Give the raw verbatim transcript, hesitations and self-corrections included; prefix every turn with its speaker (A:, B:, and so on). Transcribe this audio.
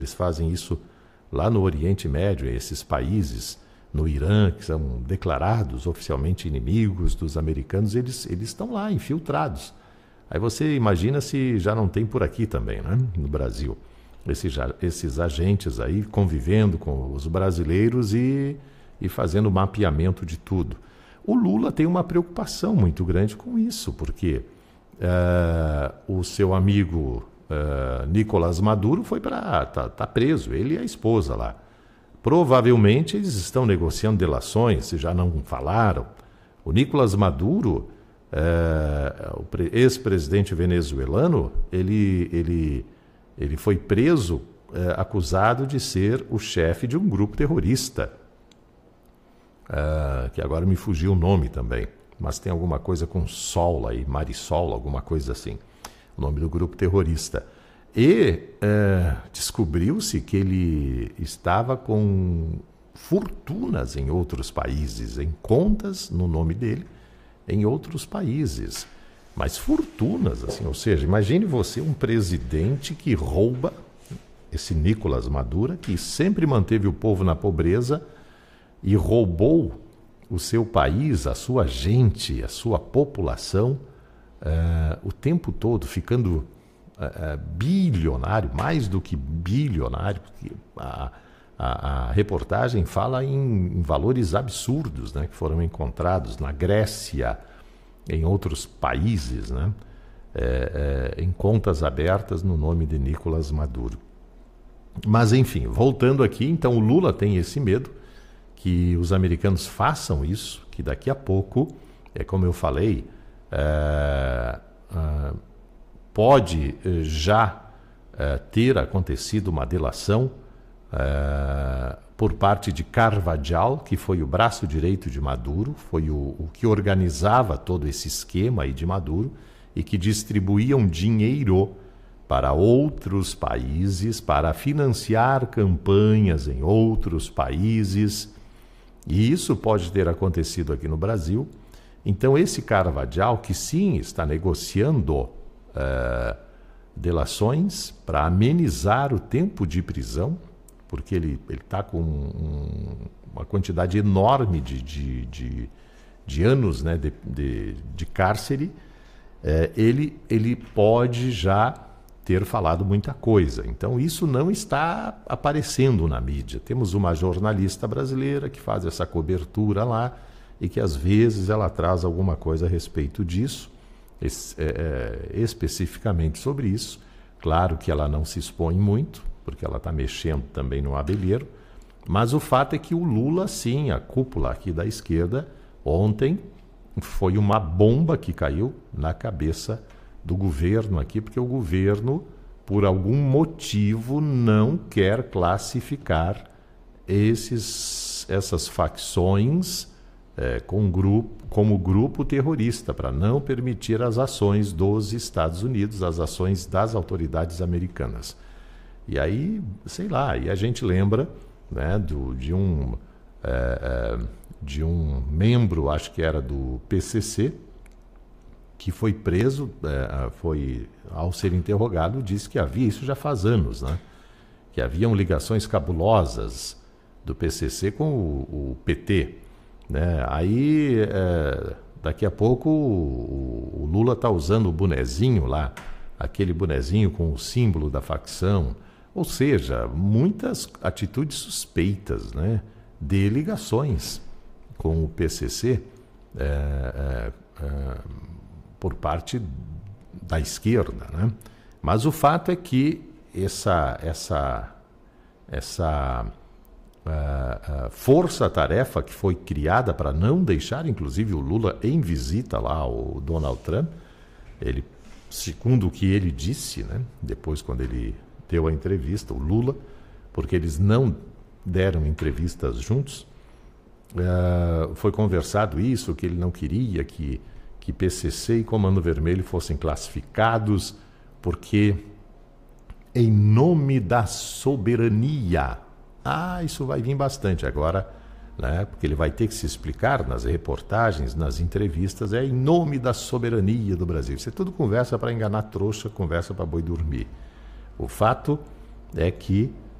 A: Eles fazem isso lá no Oriente Médio, esses países, no Irã, que são declarados oficialmente inimigos dos americanos, eles, eles estão lá, infiltrados. Aí você imagina se já não tem por aqui também, né? No Brasil. Esses, esses agentes aí convivendo com os brasileiros e, e fazendo mapeamento de tudo. O Lula tem uma preocupação muito grande com isso, porque uh, o seu amigo uh, Nicolás Maduro foi para tá, tá preso, ele e a esposa lá. Provavelmente eles estão negociando delações, se já não falaram. O Nicolás Maduro, uh, o ex-presidente venezuelano, ele, ele, ele foi preso uh, acusado de ser o chefe de um grupo terrorista. Uh, que agora me fugiu o nome também, mas tem alguma coisa com Sol aí, Marisol, alguma coisa assim, o nome do grupo terrorista. E uh, descobriu-se que ele estava com fortunas em outros países, em contas no nome dele, em outros países. Mas fortunas, assim, ou seja, imagine você um presidente que rouba, esse Nicolás Maduro, que sempre manteve o povo na pobreza, e roubou o seu país, a sua gente, a sua população, uh, o tempo todo, ficando uh, uh, bilionário, mais do que bilionário, porque a, a, a reportagem fala em, em valores absurdos, né, que foram encontrados na Grécia, em outros países, né, é, é, em contas abertas no nome de Nicolás Maduro. Mas, enfim, voltando aqui, então o Lula tem esse medo, que os americanos façam isso, que daqui a pouco, é como eu falei, é, é, pode já é, ter acontecido uma delação é, por parte de Carvajal, que foi o braço direito de Maduro, foi o, o que organizava todo esse esquema aí de Maduro e que distribuía um dinheiro para outros países, para financiar campanhas em outros países. E isso pode ter acontecido aqui no Brasil. Então, esse Carvajal, que sim está negociando uh, delações para amenizar o tempo de prisão, porque ele está com um, uma quantidade enorme de, de, de, de anos, né, de, de, de cárcere, uh, ele, ele pode já ter falado muita coisa. Então, isso não está aparecendo na mídia. Temos uma jornalista brasileira que faz essa cobertura lá e que, às vezes, ela traz alguma coisa a respeito disso, es, é, é, especificamente sobre isso. Claro que ela não se expõe muito, porque ela está mexendo também no abelheiro, mas o fato é que o Lula, sim, a cúpula aqui da esquerda, ontem foi uma bomba que caiu na cabeça do governo aqui, porque o governo, por algum motivo, não quer classificar esses, essas facções é, com grupo, como grupo terrorista, para não permitir as ações dos Estados Unidos, as ações das autoridades americanas. E aí, sei lá, e a gente lembra, né, do, de, um, é, é, de um membro, acho que era do P C C, que foi preso, é, foi, ao ser interrogado, disse que havia, isso já faz anos, né? Que haviam ligações cabulosas do P C C com o, o P T. Né? Aí, é, daqui a pouco, o, o Lula está usando o bonezinho lá, aquele bonezinho com o símbolo da facção. Ou seja, muitas atitudes suspeitas, né, de ligações com o P C C, é, é, é, por parte da esquerda, né? Mas o fato é que essa, essa, essa uh, uh, força-tarefa que foi criada para não deixar, inclusive, o Lula em visita lá ao Donald Trump, ele, segundo o que ele disse, né, depois quando ele deu a entrevista, o Lula, porque eles não deram entrevistas juntos, uh, foi conversado isso, que ele não queria que que P C C e Comando Vermelho fossem classificados, porque em nome da soberania. Ah, isso vai vir bastante agora, né? Porque ele vai ter que se explicar nas reportagens, nas entrevistas, é em nome da soberania do Brasil. Isso é tudo conversa para enganar trouxa, conversa para boi dormir. O fato é que